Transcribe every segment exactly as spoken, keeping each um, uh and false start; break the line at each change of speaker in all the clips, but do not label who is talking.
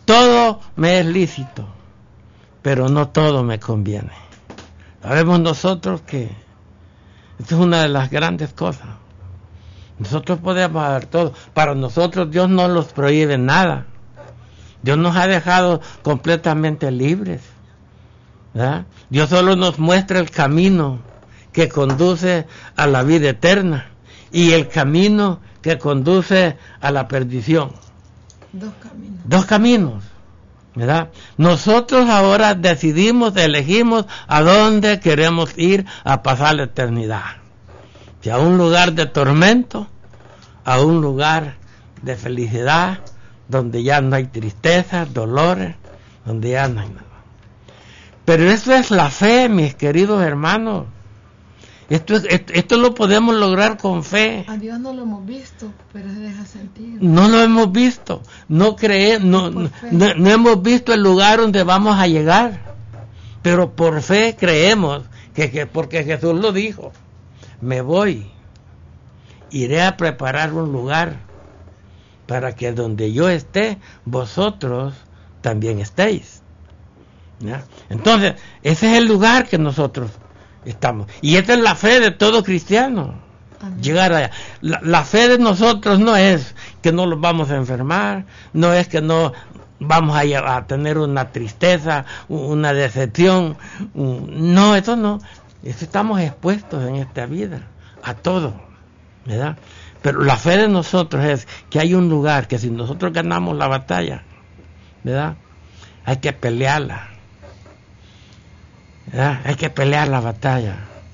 todo me es lícito, pero no todo me conviene. Sabemos nosotros que esto es una de las grandes cosas. Nosotros podemos hacer todo. Para nosotros Dios no nos prohíbe nada. Dios nos ha dejado completamente libres, ¿verdad? Dios solo nos muestra el camino que conduce a la vida eterna y el camino que conduce a la perdición.
Dos caminos. Dos
caminos, ¿verdad? Nosotros ahora decidimos, elegimos a dónde queremos ir a pasar la eternidad. Si a un lugar de tormento, a un lugar de felicidad, donde ya no hay tristeza, dolores, donde ya no hay nada. Pero eso es la fe, mis queridos hermanos. Esto, es, esto, esto lo podemos lograr con fe.
A Dios no lo hemos visto, pero se deja sentir.
No lo hemos visto, no creemos, no, no, no, no hemos visto el lugar donde vamos a llegar, pero por fe creemos, que, que porque Jesús lo dijo, me voy, iré a preparar un lugar, para que donde yo esté, vosotros también estéis. ¿Ya? Entonces, ese es el lugar que nosotros estamos. Y esta es la fe de todo cristiano. Amén. Llegar allá. La, la fe de nosotros no es que no los vamos a enfermar, no es que no vamos a, a tener una tristeza, una decepción. No, eso no. Eso estamos expuestos en esta vida a todo, ¿verdad? Pero la fe de nosotros es que hay un lugar que si nosotros ganamos la batalla, ¿verdad? Hay que pelearla. ¿verdad? Hay que pelear la batalla.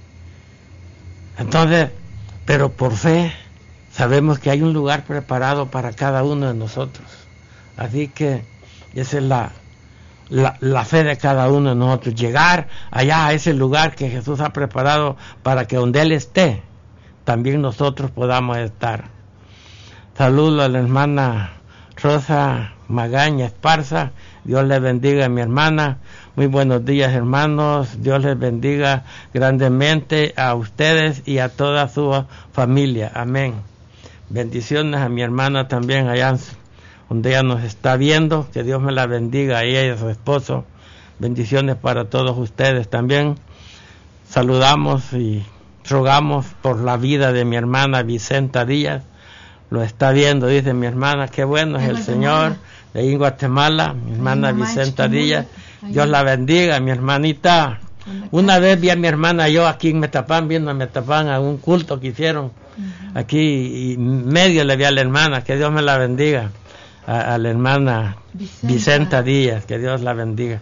Entonces, pero por fe sabemos que hay un lugar preparado para cada uno de nosotros. Así que esa es la, la, la fe de cada uno de nosotros. Llegar allá a ese lugar que Jesús ha preparado para que donde Él esté, también nosotros podamos estar. Saludo a la hermana Rosa Magaña Esparza. Dios les bendiga, mi hermana. Muy buenos días, hermanos. Dios les bendiga grandemente a ustedes y a toda su familia. Amén. Bendiciones a mi hermana también allá donde ella nos está viendo. Que Dios me la bendiga a ella y a su esposo. Bendiciones para todos ustedes también. Saludamos y rogamos por la vida de mi hermana Vicenta Díaz. Lo está viendo, dice mi hermana, qué bueno es el Señor, de ahí en Guatemala, mi hermana Vicenta Díaz. Dios la bendiga, mi hermanita. Una vez vi a mi hermana yo aquí en Metapán, viendo a Metapán, a un culto que hicieron aquí, y medio le vi a la hermana, que Dios me la bendiga. A, a la hermana Vicenta. Vicenta Díaz, que Dios la bendiga.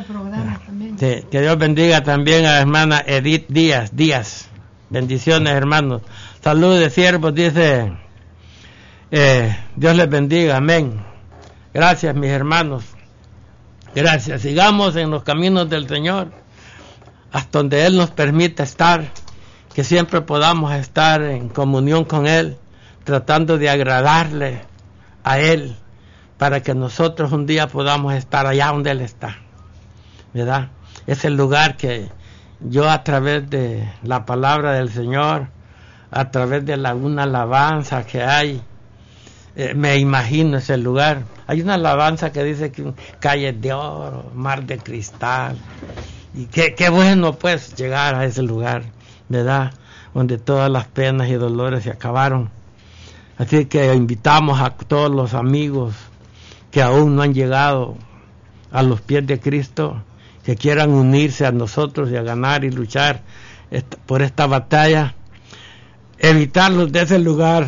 Sí, que Dios bendiga también a la hermana Edith Díaz, Díaz. Bendiciones, hermanos. Salud de siervos, dice, eh, Dios les bendiga, amén. Gracias, mis hermanos. Gracias. Sigamos en los caminos del Señor, hasta donde Él nos permita estar, que siempre podamos estar en comunión con Él, tratando de agradarle a Él, para que nosotros un día podamos estar allá donde Él está, ¿verdad? Es el lugar que yo, a través de la palabra del Señor, a través de la, una alabanza que hay, eh, me imagino ese lugar. Hay una alabanza que dice que calles de oro, mar de cristal, y qué, qué bueno pues llegar a ese lugar, ¿verdad? Donde todas las penas y dolores se acabaron. Así que invitamos a todos los amigos que aún no han llegado a los pies de Cristo, que quieran unirse a nosotros y a ganar y luchar esta, por esta batalla, evitarlos de ese lugar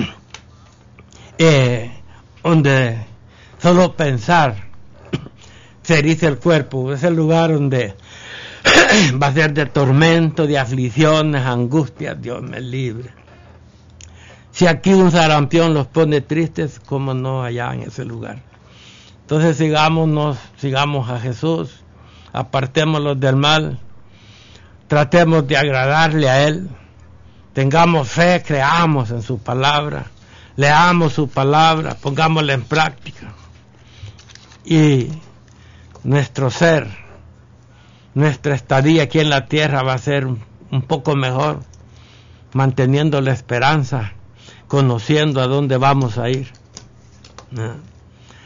eh, donde solo pensar se eriza el cuerpo, es el lugar donde va a ser de tormento, de aflicciones, angustias. Dios me libre. Si aquí un sarampión los pone tristes, ¿cómo no allá en ese lugar? Entonces sigámonos, sigamos a Jesús, apartémonos del mal, tratemos de agradarle a Él, tengamos fe, creamos en su palabra, leamos su palabra, pongámosla en práctica, y nuestro ser, nuestra estadía aquí en la tierra va a ser un poco mejor, manteniendo la esperanza, conociendo a dónde vamos a ir. ¿No?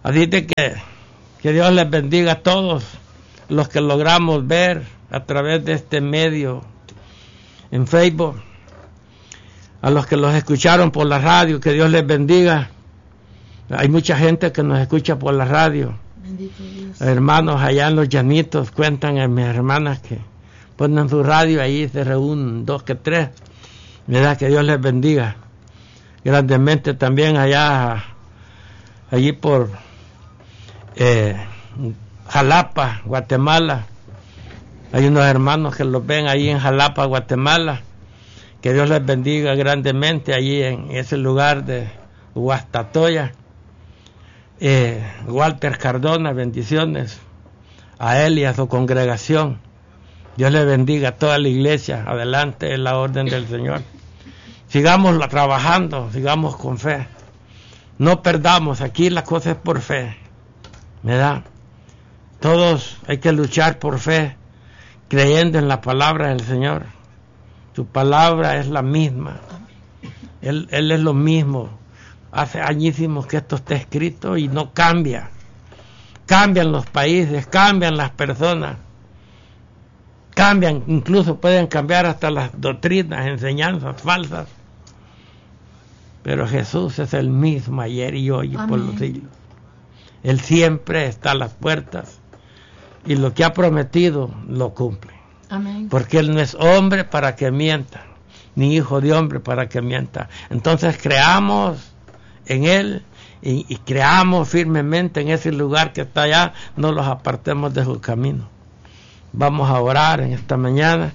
Así de que, que Dios les bendiga a todos los que logramos ver a través de este medio en Facebook, a los que los escucharon por la radio, que Dios les bendiga. Hay mucha gente que nos escucha por la radio.
Bendito Dios.
Hermanos allá en los llanitos, cuentan a mis hermanas que ponen su radio, ahí se reúnen dos que tres. ¿Verdad? Que Dios les bendiga grandemente. También allá, allí por eh, Jalapa, Guatemala, hay unos hermanos que los ven ahí en Jalapa, Guatemala. Que Dios les bendiga grandemente allí en ese lugar de Huastatoya. Eh, Walter Cardona, bendiciones a él y a su congregación. Dios les bendiga a toda la iglesia. Adelante en la orden del Señor. Sigamos trabajando, sigamos con fe. No perdamos, aquí la cosa es por fe. ¿Verdad? Todos hay que luchar por fe, creyendo en la palabra del Señor. Su palabra es la misma. Él, él es lo mismo. Hace añísimos que esto está escrito y no cambia. Cambian los países, cambian las personas. Cambian, incluso pueden cambiar hasta las doctrinas, enseñanzas falsas. Pero Jesús es el mismo ayer y hoy y por los siglos. Él siempre está a las puertas y lo que ha prometido lo cumple.
Amén.
Porque Él no es hombre para que mienta, ni hijo de hombre para que mienta. Entonces creamos en Él y, y creamos firmemente en ese lugar que está allá, no los apartemos de su camino. Vamos a orar en esta mañana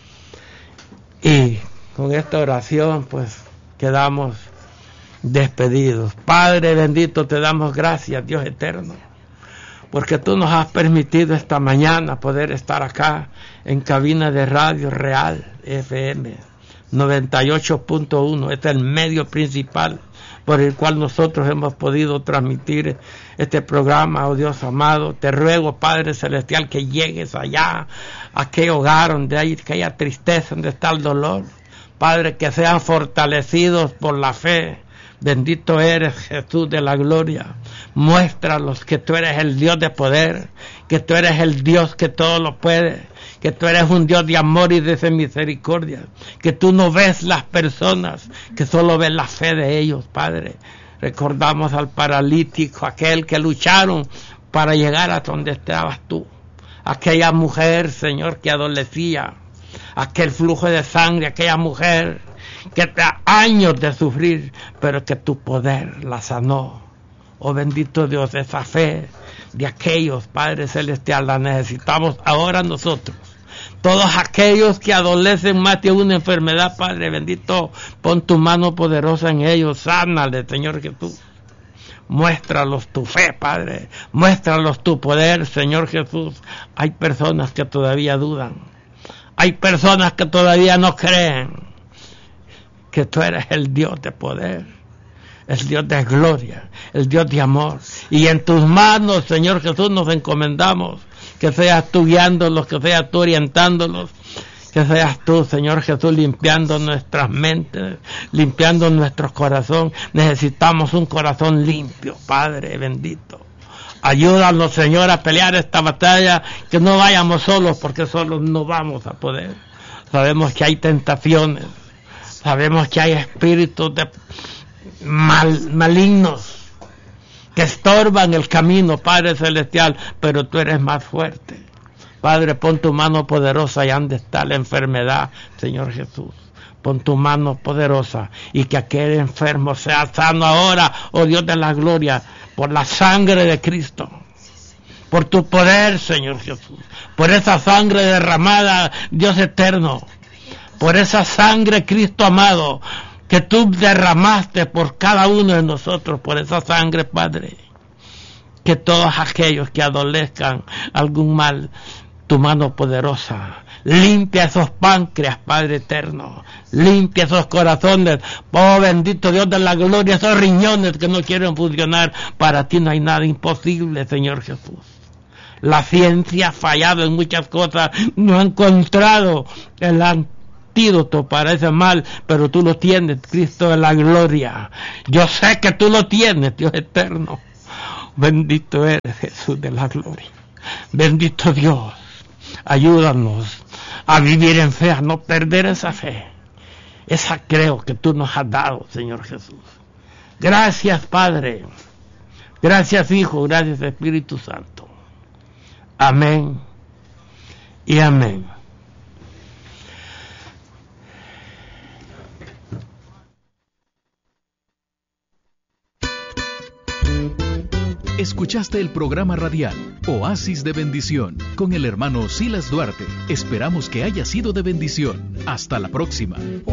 y con esta oración pues quedamos despedidos. Padre bendito, te damos gracias, Dios eterno, porque tú nos has permitido esta mañana poder estar acá en cabina de Radio Real F M noventa y ocho punto uno. Este es el medio principal por el cual nosotros hemos podido transmitir este programa. Oh Dios amado, te ruego, Padre Celestial, que llegues allá, a aquel hogar donde hay aquella tristeza, donde está el dolor. Padre, que sean fortalecidos por la fe. Bendito eres, Jesús de la gloria. Muéstralos que tú eres el Dios de poder, que tú eres el Dios que todo lo puede, que tú eres un Dios de amor y de misericordia, que tú no ves las personas, que solo ves la fe de ellos, Padre. Recordamos al paralítico, aquel que lucharon para llegar a donde estabas tú, aquella mujer, Señor, que adolecía, aquel flujo de sangre, aquella mujer que da años de sufrir, pero que tu poder la sanó. Oh bendito Dios, esa fe de aquellos, Padre Celestial, la necesitamos ahora nosotros. Todos aquellos que adolecen más de una enfermedad, Padre bendito, pon tu mano poderosa en ellos, sánale, Señor Jesús. Muéstralos tu fe, Padre, muéstralos tu poder, Señor Jesús. Hay personas que todavía dudan, hay personas que todavía no creen que tú eres el Dios de poder, el Dios de gloria, el Dios de amor. Y en tus manos, Señor Jesús, nos encomendamos. Que seas tú guiándolos, que seas tú orientándolos, que seas tú, Señor Jesús, limpiando nuestras mentes, limpiando nuestros corazones. Necesitamos un corazón limpio, Padre bendito. Ayúdanos, Señor, a pelear esta batalla, que no vayamos solos, porque solos no vamos a poder. Sabemos que hay tentaciones, sabemos que hay espíritus de mal, malignos que estorban el camino, Padre Celestial, pero tú eres más fuerte. Padre, pon tu mano poderosa y ande está la enfermedad, Señor Jesús. Pon tu mano poderosa y que aquel enfermo sea sano ahora, oh Dios de la gloria, por la sangre de Cristo. Por tu poder, Señor Jesús. Por esa sangre derramada, Dios eterno. Por esa sangre, Cristo amado, que tú derramaste por cada uno de nosotros, por esa sangre, Padre. Que todos aquellos que adolezcan algún mal, tu mano poderosa, limpia esos páncreas, Padre eterno, limpia esos corazones, oh bendito Dios de la gloria, esos riñones que no quieren funcionar. Para ti no hay nada imposible, Señor Jesús. La ciencia ha fallado en muchas cosas, no ha encontrado el antídoto para ese mal, pero tú lo tienes, Cristo de la gloria. Yo sé que tú lo tienes, Dios eterno. Bendito eres, Jesús de la gloria. Bendito Dios. Ayúdanos a vivir en fe, a no perder esa fe. Esa creo que tú nos has dado, Señor Jesús. Gracias, Padre. Gracias, Hijo. Gracias, Espíritu Santo. Amén y amén.
Escuchaste el programa radial Oasis de Bendición con el hermano Silas Duarte. Esperamos que haya sido de bendición. Hasta la próxima.